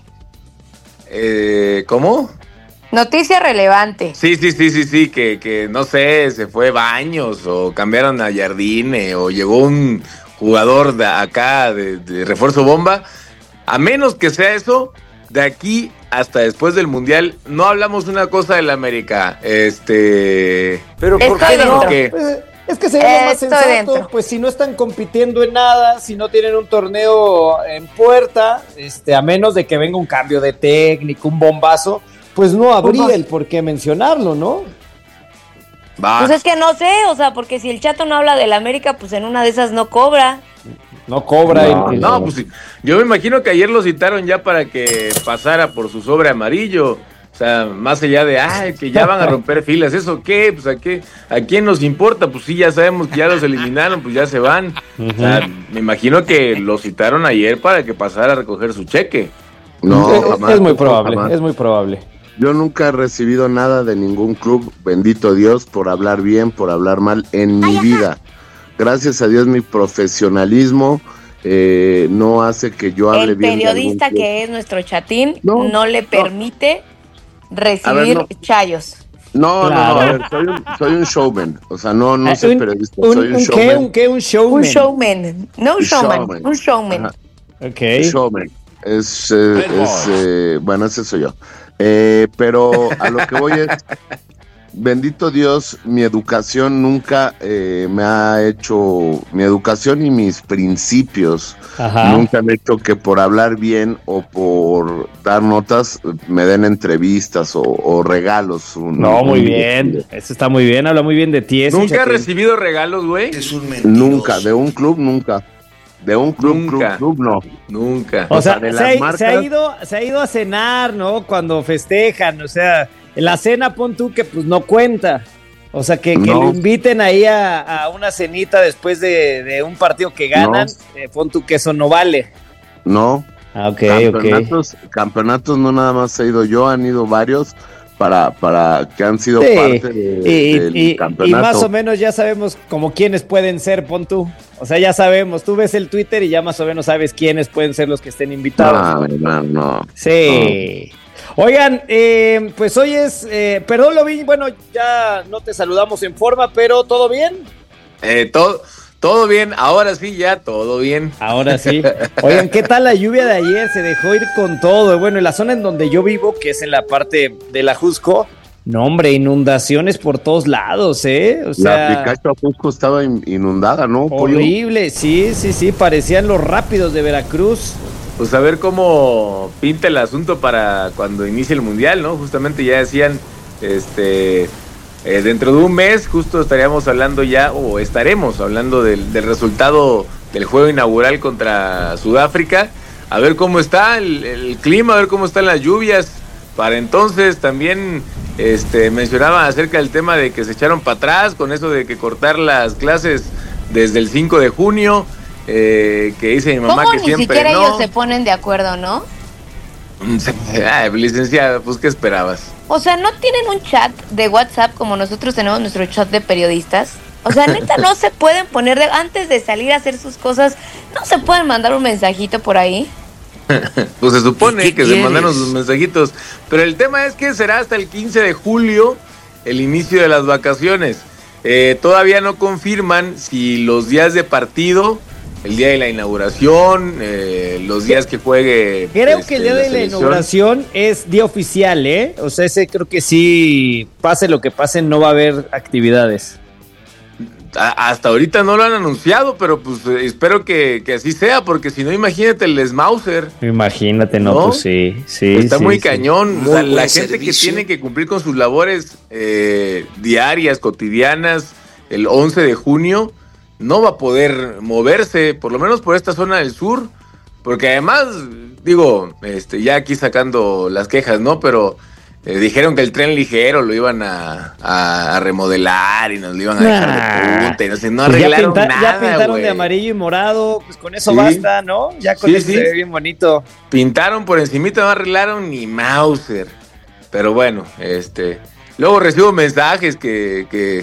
¿Cómo? Noticia relevante. Sí, que no sé, se fue Baños o cambiaron a Jardine o llegó un jugador de acá de refuerzo bomba. A menos que sea eso, de aquí hasta después del Mundial no hablamos una cosa del América. Pero ¿por qué no? Es que sería lo más sensato, pues si no están compitiendo en nada, si no tienen un torneo en puerta, a menos de que venga un cambio de técnico, un bombazo, pues no habría el por qué mencionarlo, ¿no? Pues es que no sé, o sea, porque si el Chato no habla del América, pues en una de esas no cobra. No cobra. No, pues sí. Yo me imagino que ayer lo citaron ya para que pasara por su sobre amarillo. O sea, más allá de, que ya van a romper filas, ¿eso qué? Pues ¿a quién nos importa? Pues sí, ya sabemos que ya los eliminaron, pues ya se van. O sea, me imagino que lo citaron ayer para que pasara a recoger su cheque. No, jamás, es muy probable. Yo nunca he recibido nada de ningún club, bendito Dios, por hablar bien, por hablar mal en mi vida. Gracias a Dios mi profesionalismo no hace que yo hable bien. El periodista que es nuestro Chatín no le permite recibir chayos. No, a ver, soy un showman. O sea, no soy periodista, soy un showman. ¿Un qué? ¿Un showman? Un showman. No un showman, un showman. Ok. Showman. Bueno, ese soy yo. Pero a lo que voy es, bendito Dios, mi educación nunca me ha hecho, mi educación y mis principios nunca han hecho que por hablar bien o por dar notas me den entrevistas o regalos. Muy bien, eso está muy bien, habla muy bien de ti. ¿Nunca has recibido regalos, güey? Nunca, de un club nunca. De un club no. Nunca. O sea, se ha ido a cenar, ¿no? Cuando festejan, o sea, en la cena pon tú que pues no cuenta. O sea, que lo inviten ahí a una cenita después de un partido que ganan, pon tú que eso no vale. No. Campeonatos no nada más he ido yo, han ido varios para que han sido parte del campeonato. Y más o menos ya sabemos como quiénes pueden ser, pon tú. O sea, ya sabemos, tú ves el Twitter y ya más o menos sabes quiénes pueden ser los que estén invitados. No. Sí. No. Oigan, pues hoy es, perdón Lovín, bueno, ya no te saludamos en forma, pero ¿todo bien? Todo bien, ahora sí, ya todo bien. Ahora sí. Oigan, ¿qué tal la lluvia de ayer? Se dejó ir con todo. Bueno, en la zona en donde yo vivo, que es en la parte de la Jusco, no hombre, inundaciones por todos lados, O sea, la Picacho Jusco estaba inundada, ¿no? Horrible, sí, parecían los Rápidos de Veracruz. Pues a ver cómo pinta el asunto para cuando inicie el Mundial, ¿no? Justamente ya decían, dentro de un mes justo estaríamos hablando ya, o estaremos hablando del resultado del juego inaugural contra Sudáfrica. a ver cómo está el clima, a ver cómo están las lluvias. Para entonces también mencionaban acerca del tema de que se echaron para atrás con eso de que cortar las clases desde el 5 de junio, que dice mi mamá que siempre ni siquiera no. ellos se ponen de acuerdo, ¿no? Ay, licenciada, pues ¿qué esperabas? O sea, ¿no tienen un chat de WhatsApp como nosotros tenemos nuestro chat de periodistas? O sea, neta, no se pueden poner antes de salir a hacer sus cosas, ¿no se pueden mandar un mensajito por ahí? Pues se supone que se mandaron sus mensajitos, pero el tema es que será hasta el 15 de julio el inicio de las vacaciones. Todavía no confirman si los días de partido, el día de la inauguración, los días que juegue. Creo que el día de la inauguración es día oficial, ¿eh? O sea, ese creo que sí, pase lo que pase, no va a haber actividades. Hasta ahorita no lo han anunciado, pero pues espero que así sea, porque si no, imagínate el Smauser. Imagínate, no, pues sí. Está muy sí. cañón. Muy o sea, la buen gente servicio. que tiene que cumplir con sus labores diarias, cotidianas, el 11 de junio, no va a poder moverse, por lo menos por esta zona del sur, porque además, digo, ya aquí sacando las quejas, ¿no? Pero dijeron que el tren ligero lo iban a remodelar y nos lo iban a dejar de punta y no sé, no Pues arreglaron ya nada, pintaron güey. de amarillo y morado, pues con eso Sí. basta, ¿no? Ya con Sí, eso sí. se ve bien bonito. Pintaron por encimita, no arreglaron ni Mauser. Pero bueno, luego recibo mensajes que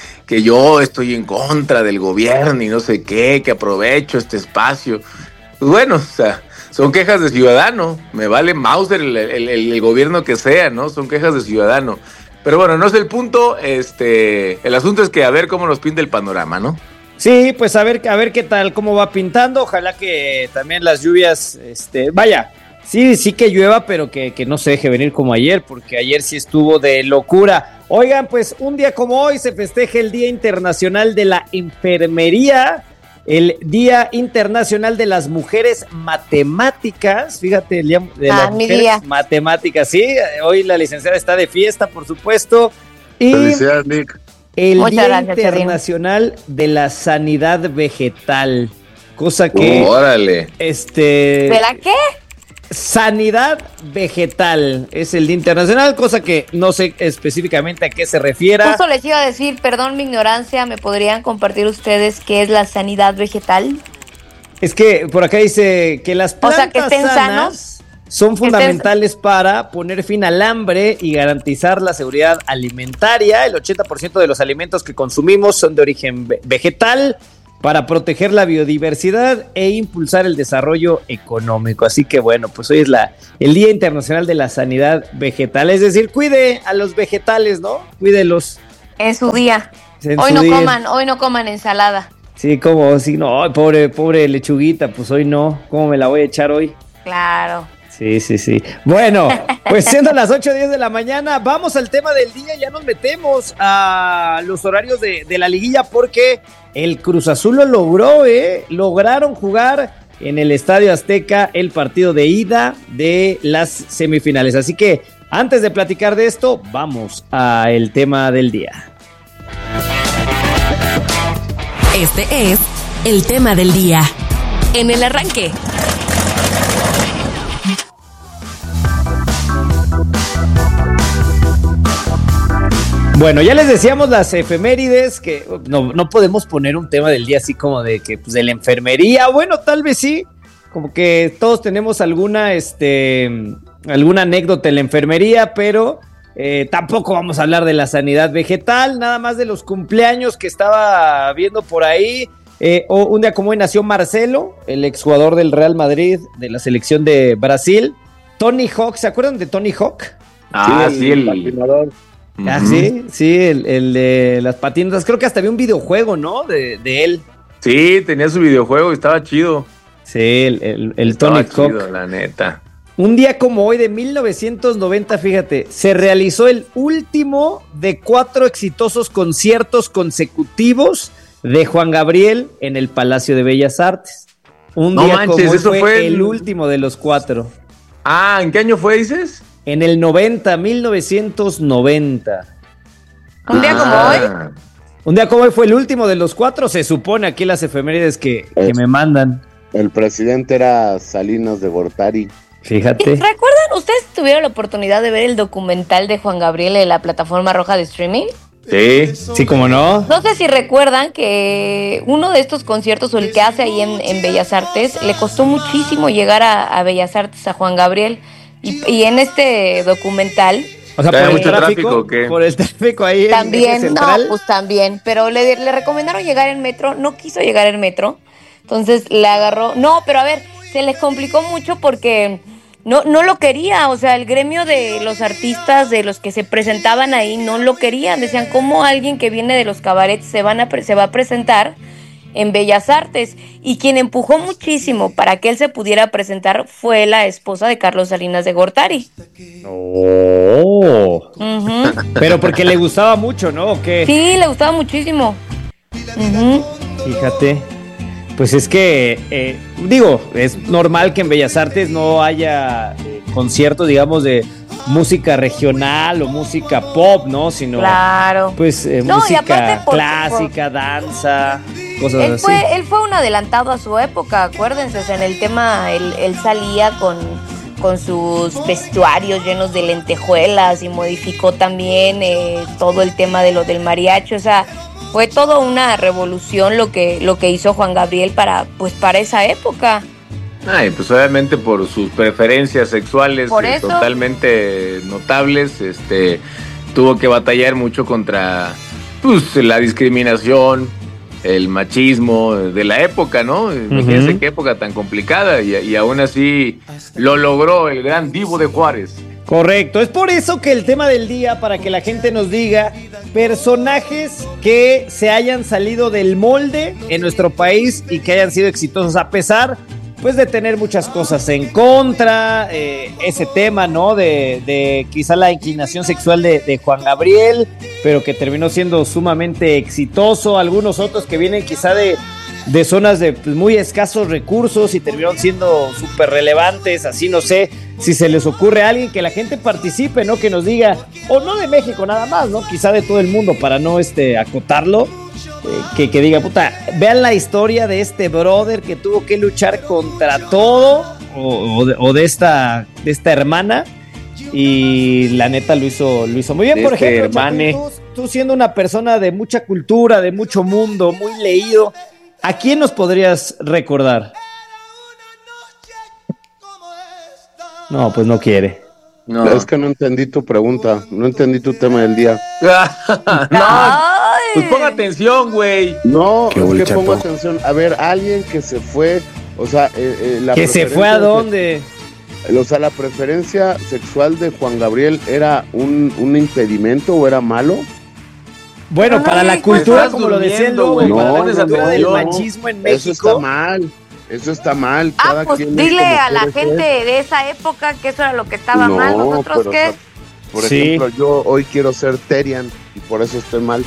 yo estoy en contra del gobierno y no sé qué, que aprovecho este espacio. Pues bueno, o sea, son quejas de ciudadano. Me vale Mauser el gobierno que sea, ¿no? Son quejas de ciudadano. Pero bueno, no es el punto. El asunto es que a ver cómo nos pinta el panorama, ¿no? Sí, pues a ver qué tal, cómo va pintando. Ojalá que también las lluvias, vaya, sí que llueva, pero que no se deje venir como ayer, porque ayer sí estuvo de locura. Oigan, pues un día como hoy se festeja el Día Internacional de la Enfermería, el Día Internacional de las Mujeres Matemáticas, fíjate, el Día de las Mujeres Matemáticas, sí, hoy la licenciada está de fiesta, por supuesto, y Felicidades, Nick. el Muchas Día gracias, Internacional de la Sanidad Vegetal, cosa que... ¡Órale! ¿De la qué? Sanidad vegetal es el Día Internacional, cosa que no sé específicamente a qué se refiera. Justo les iba a decir, perdón mi ignorancia, ¿me podrían compartir ustedes qué es la sanidad vegetal? Es que por acá dice que las plantas que estén sanas sanos, son fundamentales para poner fin al hambre y garantizar la seguridad alimentaria. El 80% de los alimentos que consumimos son de origen vegetal, para proteger la biodiversidad e impulsar el desarrollo económico. Así que bueno, pues hoy es el Día Internacional de la Sanidad Vegetal. Es decir, cuide a los vegetales, ¿no? Cuídelos. En su día. En Hoy su no día. coman ensalada. Sí, como si no, pobre lechuguita, pues hoy no. ¿Cómo me la voy a echar hoy? Claro. Sí. Bueno, pues siendo las 8:10 de la mañana, vamos al tema del día. Ya nos metemos a los horarios de la liguilla porque el Cruz Azul lo logró, lograron jugar en el Estadio Azteca el partido de ida de las semifinales. Así que antes de platicar de esto, vamos al tema del día. Este es el tema del día. En el arranque. Bueno, ya les decíamos las efemérides, que no podemos poner un tema del día así como de que, pues, de la enfermería. Bueno, tal vez sí, como que todos tenemos alguna anécdota en la enfermería, pero tampoco vamos a hablar de la sanidad vegetal, nada más de los cumpleaños que estaba viendo por ahí. Un día como hoy nació Marcelo, el exjugador del Real Madrid, de la selección de Brasil. Tony Hawk, ¿se acuerdan de Tony Hawk? Sí, el patinador. Ah, sí, el de las patinetas. Creo que hasta había un videojuego, ¿no? De él. Sí, tenía su videojuego y estaba chido. Sí, el Tony Hawk. Chido, la neta. Un día como hoy de 1990, fíjate, se realizó el último de 4 exitosos conciertos consecutivos de Juan Gabriel en el Palacio de Bellas Artes. Un No día manches, como hoy eso fue el último de los 4. Ah, ¿en qué año fue, dices? En el 1990. ¿Un día como hoy? Un día como hoy fue el último de los 4, se supone aquí las efemérides que me mandan. El presidente era Salinas de Gortari. Fíjate. ¿Recuerdan? ¿Ustedes tuvieron la oportunidad de ver el documental de Juan Gabriel en la plataforma roja de streaming? Sí, ¿cómo no? No sé si recuerdan que uno de estos conciertos, o el que hace ahí en Bellas Artes, le costó muchísimo llegar a Bellas Artes a Juan Gabriel. Y en este documental... O sea, por el tráfico, por el tráfico ahí también, en Central. No, pues también, pero le recomendaron llegar en metro, no quiso llegar en metro, entonces le agarró, no, pero a ver, se les complicó mucho porque no lo quería, o sea, el gremio de los artistas, de los que se presentaban ahí, no lo querían, decían, ¿cómo alguien que viene de los cabarets se va a presentar en Bellas Artes? Y quien empujó muchísimo para que él se pudiera presentar fue la esposa de Carlos Salinas de Gortari. Oh. Uh-huh. Pero porque le gustaba mucho, ¿no? ¿O qué? Sí, le gustaba muchísimo. Uh-huh. Fíjate. Pues es que, es normal que en Bellas Artes no haya conciertos, digamos, de música regional o música pop, ¿no? Sino, claro. Pues, música clásica, danza, cosas así. Él fue un adelantado a su época, acuérdense, en el tema, él salía con sus vestuarios llenos de lentejuelas y modificó también todo el tema de lo del mariachi, o sea, fue toda una revolución lo que hizo Juan Gabriel para esa época. Y pues obviamente por sus preferencias sexuales totalmente notables, tuvo que batallar mucho contra pues la discriminación, el machismo de la época, ¿no? Imagínense qué época tan complicada y aún así lo logró el gran Divo de Juárez. Correcto, es por eso que el tema del día, para que la gente nos diga personajes que se hayan salido del molde en nuestro país y que hayan sido exitosos a pesar pues de tener muchas cosas en contra, ese tema, ¿no? De quizá la inclinación sexual de Juan Gabriel, pero que terminó siendo sumamente exitoso. Algunos otros que vienen quizá de zonas de pues, muy escasos recursos y terminaron siendo súper relevantes. Así no sé si se les ocurre a alguien que la gente participe, ¿no? Que nos diga, o no de México nada más, ¿no? Quizá de todo el mundo para no acotarlo. Que diga, puta, vean la historia de este brother que tuvo que luchar contra todo o de esta hermana y la neta lo hizo muy bien. Por ejemplo, Chapi, tú siendo una persona de mucha cultura, de mucho mundo, muy leído, ¿a quién nos podrías recordar? No, pues no quiere. No. Es que no entendí tu pregunta, no entendí tu tema del día. No, pues ponga atención, güey. No, es que pongo atención. A ver, alguien que se fue, o sea, ¿que se fue a dónde? O sea, la preferencia sexual de Juan Gabriel era un impedimento o era malo. Bueno, para la cultura, como lo decía el Lobo, para la cultura del machismo en México. Eso está mal. Eso está mal. Cada pues quien dile a la gente de esa época que eso era lo que estaba mal. ¿Nosotros pero, qué? O sea, por ejemplo, yo hoy quiero ser Terian y por eso estoy mal.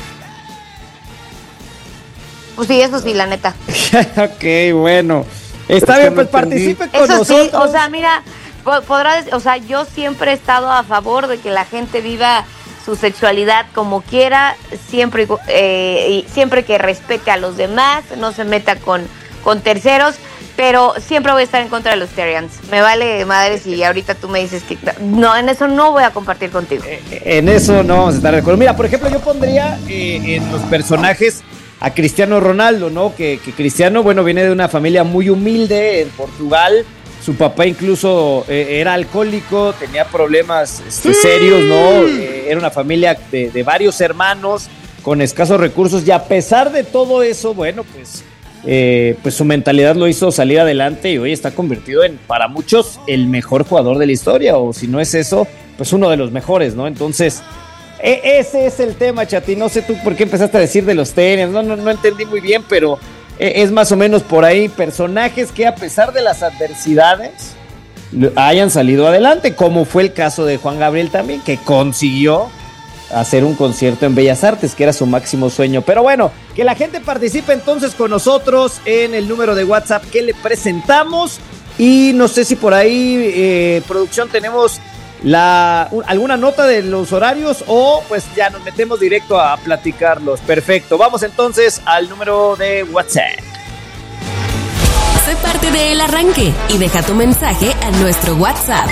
Pues sí, eso sí, la neta. Ok, bueno. Está bien, pues participe con nosotros. Sí, o sea, mira, yo siempre he estado a favor de que la gente viva su sexualidad como quiera, siempre que respete a los demás, no se meta con terceros, pero siempre voy a estar en contra de los Terians. Me vale madre si ahorita tú me dices que no, en eso no voy a compartir contigo. En eso no vamos a estar de acuerdo. Mira, por ejemplo, yo pondría en los personajes a Cristiano Ronaldo, ¿no? Que Cristiano, bueno, viene de una familia muy humilde en Portugal. Su papá incluso era alcohólico, tenía problemas serios, ¿no? Era una familia de varios hermanos con escasos recursos y a pesar de todo eso, bueno, pues su mentalidad lo hizo salir adelante y hoy está convertido en, para muchos, el mejor jugador de la historia, o si no es eso, pues uno de los mejores, ¿no? Entonces, ese es el tema, Chati. No sé tú por qué empezaste a decir de los tenis, no entendí muy bien, pero es más o menos por ahí, personajes que a pesar de las adversidades hayan salido adelante, como fue el caso de Juan Gabriel también, que consiguió hacer un concierto en Bellas Artes, que era su máximo sueño. Pero bueno, que la gente participe entonces con nosotros en el número de WhatsApp que le presentamos. Y no sé si por ahí, producción, tenemos alguna nota de los horarios o pues ya nos metemos directo a platicarlos. Perfecto, vamos entonces al número de WhatsApp. Sé parte de El Arranque y deja tu mensaje a nuestro WhatsApp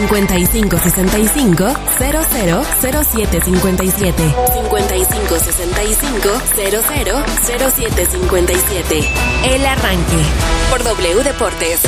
5565 000757 5565 000757. El Arranque por W Deportes.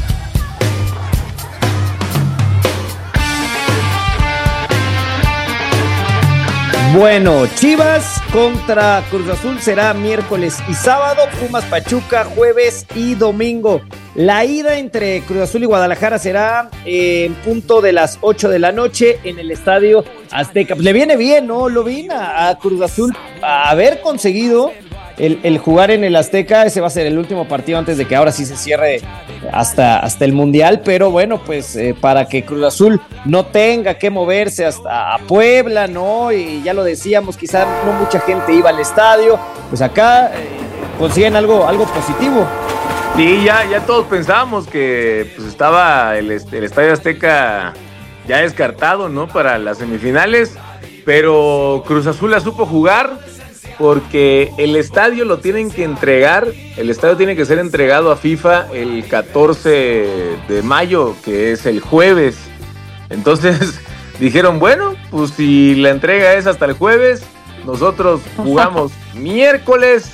Bueno, Chivas contra Cruz Azul será miércoles y sábado, Pumas Pachuca jueves y domingo. La ida entre Cruz Azul y Guadalajara será en punto de las 8 de la noche en el Estadio Azteca. Pues le viene bien, ¿no? Lo vino a Cruz Azul a haber conseguido el jugar en el Azteca. Ese va a ser el último partido antes de que ahora sí se cierre hasta el Mundial, pero bueno, pues para que Cruz Azul no tenga que moverse hasta a Puebla, ¿no? Y ya lo decíamos, quizá no mucha gente iba al estadio, pues acá consiguen algo positivo. Sí, ya todos pensábamos que pues estaba el Estadio Azteca ya descartado, ¿no? Para las semifinales, pero Cruz Azul la supo jugar, porque el estadio lo tienen que entregar, el estadio tiene que ser entregado a FIFA el 14 de mayo, que es el jueves. Entonces dijeron, bueno, pues si la entrega es hasta el jueves, nosotros jugamos miércoles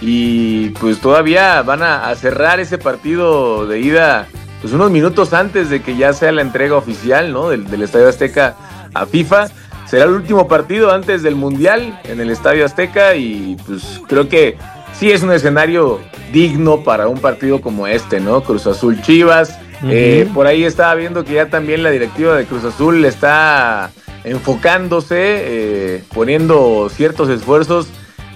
y pues todavía van a cerrar ese partido de ida pues unos minutos antes de que ya sea la entrega oficial, ¿no? del Estadio Azteca a FIFA. Será el último partido antes del Mundial en el Estadio Azteca y pues creo que sí es un escenario digno para un partido como este, ¿no? Cruz Azul Chivas. Por ahí estaba viendo que ya también la directiva de Cruz Azul está enfocándose, poniendo ciertos esfuerzos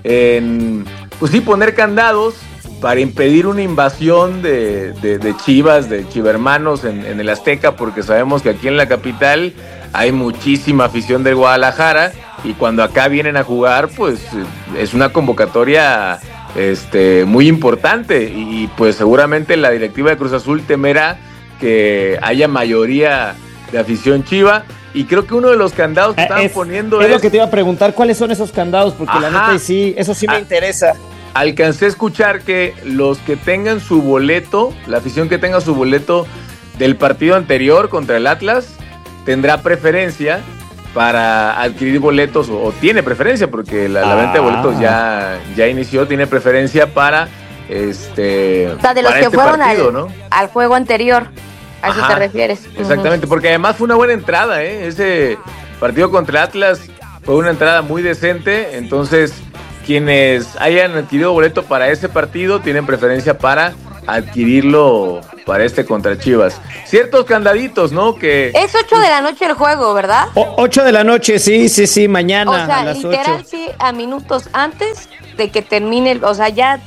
en, pues sí, poner candados para impedir una invasión de Chivas, de chivermanos en el Azteca, porque sabemos que aquí en la capital hay muchísima afición del Guadalajara y cuando acá vienen a jugar, pues es una convocatoria muy importante y pues seguramente la directiva de Cruz Azul temerá que haya mayoría de afición chiva y creo que uno de los candados que estaban poniendo es lo que te iba a preguntar, ¿cuáles son esos candados? Porque la neta sí, eso sí me interesa. Alcancé a escuchar que los que tengan su boleto, la afición que tenga su boleto del partido anterior contra el Atlas, tendrá preferencia para adquirir boletos, o tiene preferencia, porque la venta de boletos ya inició, tiene preferencia para o sea, de los que fueron partido, al juego anterior, a eso te refieres. Exactamente, porque además fue una buena entrada, ese partido contra el Atlas fue una entrada muy decente, entonces quienes hayan adquirido boleto para ese partido tienen preferencia para adquirirlo para contra Chivas. Ciertos candaditos, ¿no? Que es 8 de la noche el juego, ¿verdad? 8 de la noche, sí, mañana. O sea, a las literal 8. Sí, a minutos antes de que termine, o sea, ya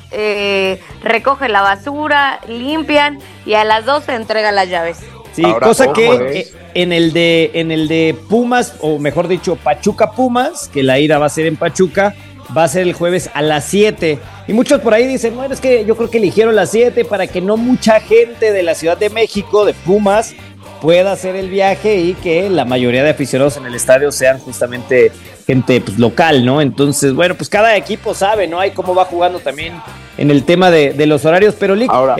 recogen la basura, limpian y a las 12 entregan las llaves. Sí, ahora, cosa que en el de Pumas, o mejor dicho, Pachuca Pumas, que la ida va a ser en Pachuca, va a ser el jueves a las 7. Y muchos por ahí dicen, bueno, es que yo creo que eligieron las 7 para que no mucha gente de la Ciudad de México, de Pumas, pueda hacer el viaje y que la mayoría de aficionados en el estadio sean justamente gente pues, local, ¿no? Entonces, bueno, pues cada equipo sabe, ¿no? Hay cómo va jugando también en el tema de los horarios, pero ahora,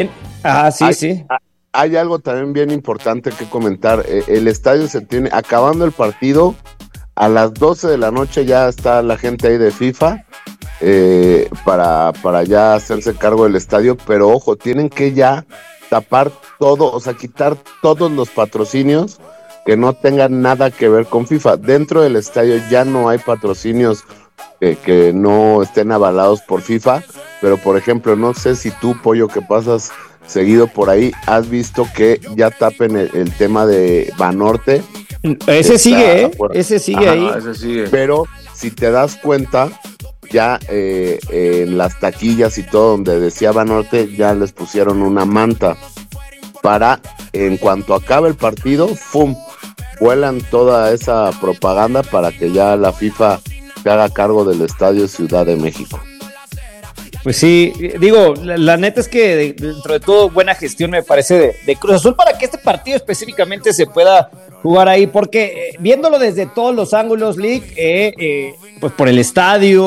sí. Hay algo también bien importante que comentar. El estadio se tiene, acabando el partido, a las 12 de la noche ya está la gente ahí de FIFA para ya hacerse cargo del estadio, pero ojo, tienen que ya tapar todo, o sea, quitar todos los patrocinios que no tengan nada que ver con FIFA. Dentro del estadio ya no hay patrocinios que no estén avalados por FIFA, pero por ejemplo, no sé si tú, Pollo, que pasas seguido por ahí, has visto que ya tapen el tema de Banorte. Ese sigue, ese sigue ahí. Ese sigue. Pero si te das cuenta, ya en las taquillas y todo donde decía Banorte, ya les pusieron una manta para, en cuanto acabe el partido, ¡fum!, vuelan toda esa propaganda para que ya la FIFA se haga cargo del Estadio Ciudad de México. Pues sí, digo, la neta es que dentro de todo buena gestión me parece de Cruz Azul para que este partido específicamente se pueda jugar ahí, porque viéndolo desde todos los ángulos, Lick, pues por el estadio,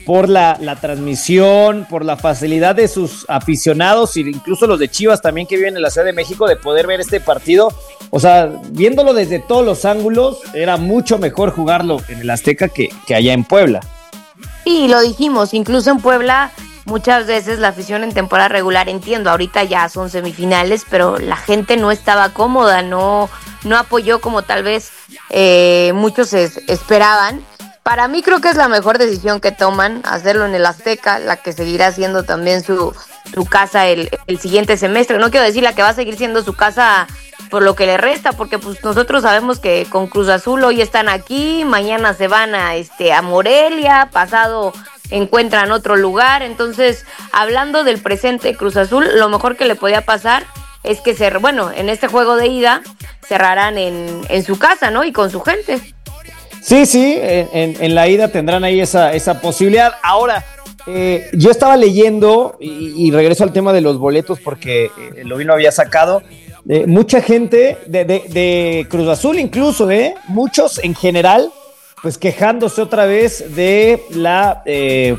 por la transmisión, por la facilidad de sus aficionados, e incluso los de Chivas también que viven en la Ciudad de México, de poder ver este partido. O sea, viéndolo desde todos los ángulos, era mucho mejor jugarlo en el Azteca que allá en Puebla. Y lo dijimos, incluso en Puebla muchas veces la afición en temporada regular, entiendo, ahorita ya son semifinales, pero la gente no estaba cómoda, no apoyó como tal vez muchos esperaban. Para mí creo que es la mejor decisión que toman, hacerlo en el Azteca, la que seguirá siendo también su casa el siguiente semestre. No quiero decir la que va a seguir siendo su casa por lo que le resta, porque pues nosotros sabemos que con Cruz Azul hoy están aquí, mañana se van a Morelia, pasado encuentran otro lugar. Entonces, hablando del presente de Cruz Azul, lo mejor que le podía pasar es que en este juego de ida cerrarán en su casa, ¿no? Y con su gente. Sí, en la ida tendrán ahí esa posibilidad. Ahora, yo estaba leyendo y regreso al tema de los boletos porque lo había sacado. Mucha gente de Cruz Azul incluso, muchos en general, pues quejándose otra vez de de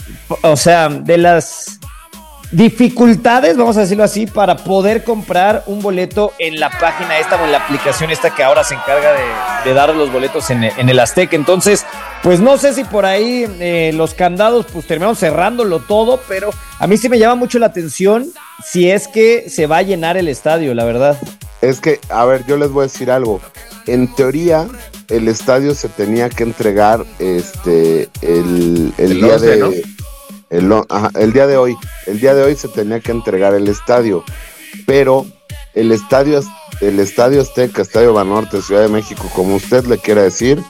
las dificultades, vamos a decirlo así, para poder comprar un boleto en la página esta o en la aplicación esta que ahora se encarga de dar los boletos en el Azteca. Entonces, pues no sé si por ahí los candados pues terminaron cerrándolo todo, pero a mí sí me llama mucho la atención si es que se va a llenar el estadio, la verdad. Es que, a ver, yo les voy a decir algo. En teoría, el estadio se tenía que entregar el día 11, ¿no? El día de hoy se tenía que entregar el estadio, pero el estadio Azteca, Estadio Banorte, Ciudad de México, como usted le quiera decir,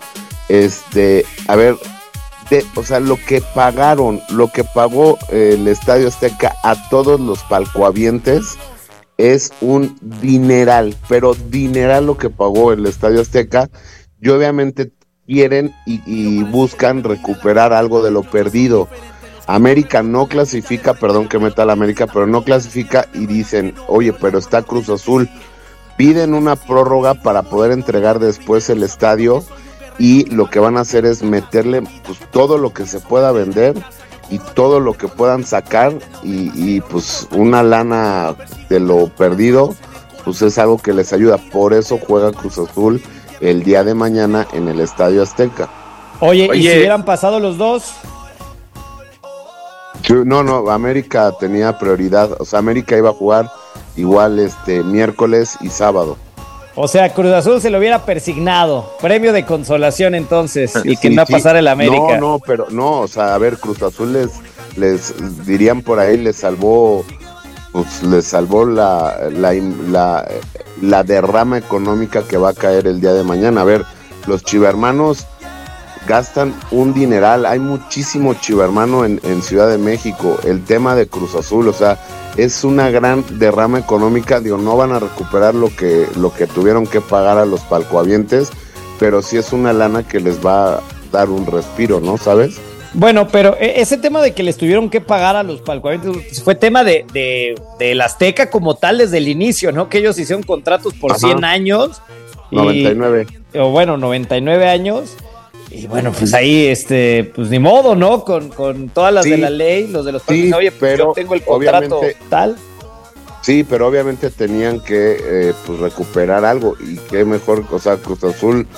lo que pagó el Estadio Azteca a todos los palcohabientes es un dineral, pero dineral lo que pagó el Estadio Azteca, y obviamente quieren y buscan recuperar algo de lo perdido. América no clasifica, perdón que meta a la América, pero no clasifica y dicen, oye, pero está Cruz Azul. Piden una prórroga para poder entregar después el estadio y lo que van a hacer es meterle pues todo lo que se pueda vender y todo lo que puedan sacar y pues una lana de lo perdido, pues es algo que les ayuda. Por eso juega Cruz Azul el día de mañana en el Estadio Azteca. Oye, ¿y si hubieran pasado los dos? No, América tenía prioridad, o sea, América iba a jugar igual miércoles y sábado. O sea, Cruz Azul se lo hubiera persignado, premio de consolación entonces, y que no pasara el América. Pero o sea, a ver, Cruz Azul les dirían por ahí, les salvó la derrama económica que va a caer el día de mañana. A ver, los chivermanos gastan un dineral, hay muchísimo chivermano en Ciudad de México. El tema de Cruz Azul, o sea, es una gran derrama económica. Digo, no van a recuperar lo que tuvieron que pagar a los palcohabientes, pero sí es una lana que les va a dar un respiro, ¿no? ¿Sabes? Bueno, pero ese tema de que les tuvieron que pagar a los palcohabientes fue tema del Azteca como tal desde el inicio, ¿no? Que ellos hicieron contratos por 100 años. 99. 99 años. Y bueno, pues ahí, pues ni modo, ¿no? Con todas las de la ley, los de los partidos, oye, pero yo tengo el contrato tal. Sí, pero obviamente tenían que pues recuperar algo, y qué mejor, o sea, Cruz Azul